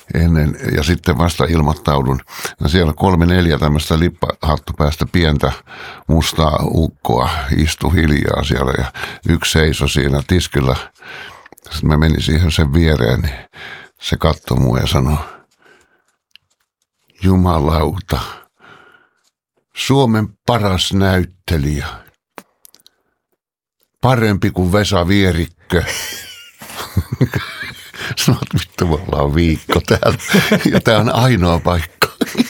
ennen, ja sitten vasta ilmoittaudun. Ja siellä 3-4 tämmöistä lippahattupäästä pientä mustaa ukkoa istui hiljaa siellä ja yksi seisoi siinä tiskillä. Sitten mä menin siihen sen viereen, niin se katsoi mua ja sanoi, jumalauta, Suomen paras näyttelijä. Parempi kuin Vesa Vierikkö. Sanoit, vittu, me ollaan viikko täällä. Ja tää on ainoa paikka.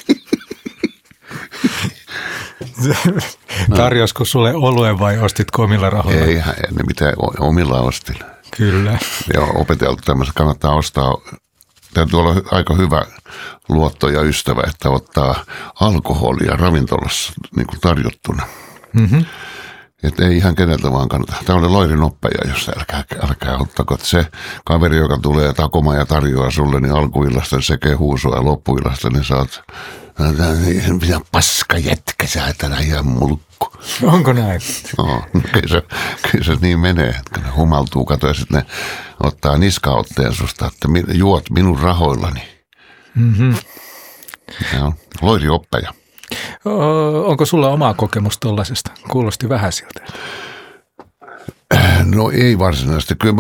Tarjosko sulle oluen vai ostitko omilla rahoilla? Ei ne mitään omilla ostin. Kyllä. Ja opeteltu tämmöistä, kannattaa ostaa. Täytyy olla aika hyvä luotto ja ystävä, että ottaa alkoholia ravintolassa niin kuin tarjottuna. Mm-hmm. Että ei ihan keneltä vaan kannata. Tämä oli Loirin oppaja, jos älkää ottako. Että se kaveri, joka tulee takomaan ja tarjoaa sulle, niin alkuillasta niin se kehuu sua ja loppuillasta, niin saat mitä paska jätkä, sä et älä ihan mulkku. Onko näin? No, kyllä se niin menee, että ne humaltuu, kato ja sitten ne ottaa niskaotteen susta, että juot minun rahoillani. Mm-hmm. Ja Loiri oppaja. Onko sulla omaa kokemusta tollasesta? Kuulosti vähän siltä. No ei varsinaisesti. Kyllä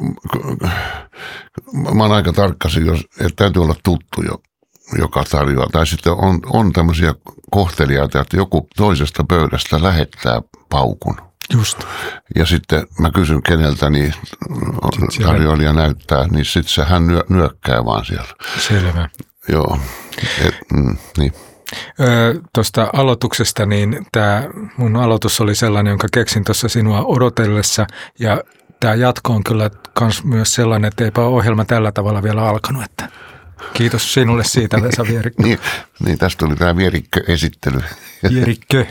mä oon aika tarkkasi, että täytyy olla tuttu joka tarjoaa. Tai sitten on tämmöisiä kohteliaita, että joku toisesta pöydästä lähettää paukun. Just. Ja sitten mä kysyn keneltä, niin tarjoilija näyttää, niin sitten hän nyökkää vaan siellä. Selvä. Joo, niin. Tuosta aloituksesta, niin tämä mun aloitus oli sellainen, jonka keksin tuossa sinua odotellessa, ja tämä jatko on kyllä myös sellainen, että eipä ohjelma tällä tavalla vielä alkanut, että kiitos sinulle siitä, Vesa Vierikkö. niin, tästä tuli tämä Vierikkö-esittely. Vierikkö.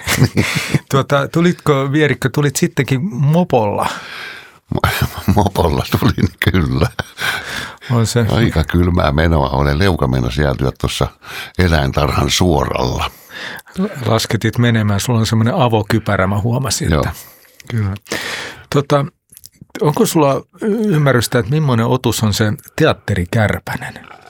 Tulit sittenkin mopolla? Mopolla tulin, kyllä. On se. Aika kylmää menoa. Olen leukamenossa jäätyä tuossa eläintarhan suoralla. Lasketit menemään. Sulla on semmoinen avokypärä, mä huomasin. Joo. Kyllä. Onko sulla ymmärrystä, että millainen otus on se teatterikärpänen?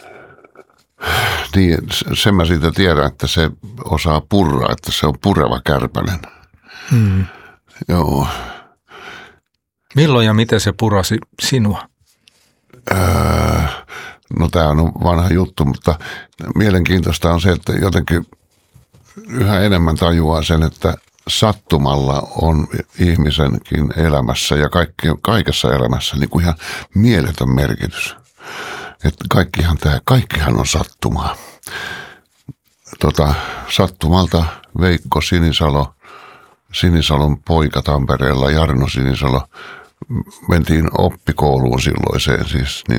Niin, sen mä siitä tiedän, että se osaa purra, että se on pureva kärpänen. Mm. Joo. Milloin ja miten se purasi sinua? No tämä on vanha juttu, mutta mielenkiintoista on se, että jotenkin yhä enemmän tajuaa sen, että sattumalla on ihmisenkin elämässä ja kaikessa elämässä niin kuin ihan mieletön merkitys. Että kaikkihan on sattumaa. Sattumalta Veikko Sinisalon poika Tampereella, Jarno Sinisalo, mentiin oppikouluun silloiseen siis, niin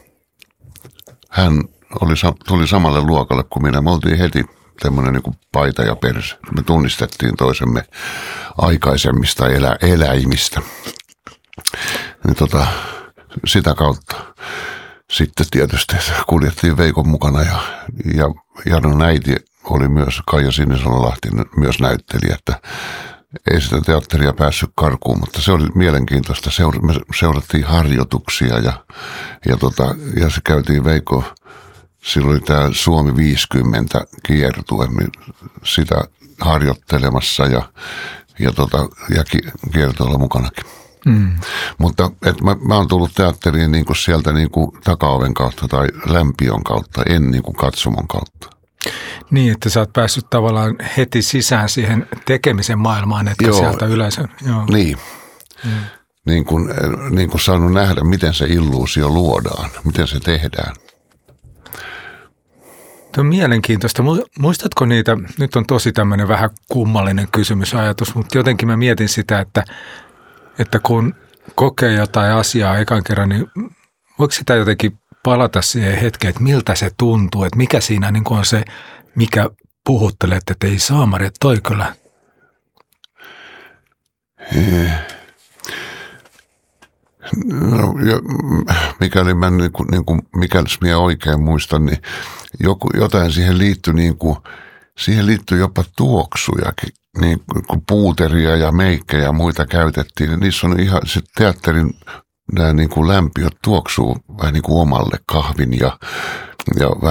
hän tuli samalle luokalle kuin minä. Me oltiin heti tämmöinen niin kuin paita ja perse. Me tunnistettiin toisemme aikaisemmista eläimistä. Niin sitä kautta sitten tietysti kuljettiin Veikon mukana ja Jarnon äiti oli myös, Kaija Sinisalolahti, myös näyttelijä, että ei sitä teatteria päässyt karkuun, mutta se oli mielenkiintoista. Me seurattiin harjoituksia ja se käytiin Veikko, silloin oli tämä Suomi 50 kiertue, sitä harjoittelemassa ja kiertoilla mukanakin. Mm. Mutta mä oon tullut teatteriin niin kuin sieltä niin kuin takaoven kautta tai lämpiön kautta, en niin kuin katsomon kautta. Niin, että sä oot päässyt tavallaan heti sisään siihen tekemisen maailmaan, että joo, sieltä yleisön. Joo. Niin. Mm. Niin kuin saanut nähdä, miten se illuusio luodaan, miten se tehdään. Tuo on mielenkiintoista. Muistatko niitä, nyt on tosi tämmöinen vähän kummallinen kysymysajatus, mutta jotenkin mä mietin sitä, että kun kokee jotain asiaa ekan kerran, niin voiko sitä jotenkin palata siihen hetkeen, että miltä se tuntuu, että mikä siinä niin on se, mikä puhuttelee, että ei saamari, että toi kyllä. No, mikäli mä mikäli minä oikein muistan, niin jotain siihen liittyi jopa tuoksujakin, niin kun puuteria ja meikkejä ja muita käytettiin, niin niissä on ihan se teatterin nämä niin kuin lämpiöt tuoksuu vähän niin kuin omalle kahvin ja